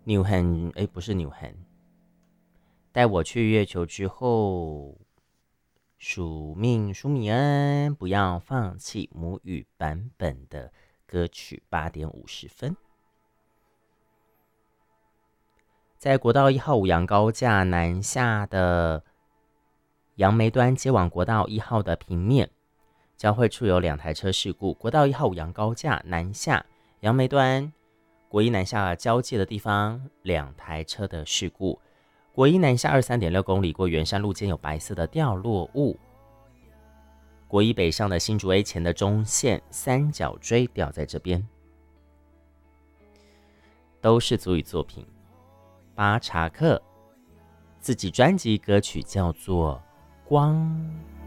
纽汉，不是纽汉，带我去月球之后，署名舒米恩，不要放弃母语版本的歌曲8:50。在国道1号五杨高架南下的杨梅端接往国道1号的平面，交汇处有2台车事故。国道1号五杨高架南下杨梅端国一南下交界的地方，2台车的事故。国一南下23.6公里过圆山路间有白色的掉落物。国一北上的新竹 A 前的中线三角锥掉在这边，都是族语作品。巴查克自己专辑歌曲叫做《光》。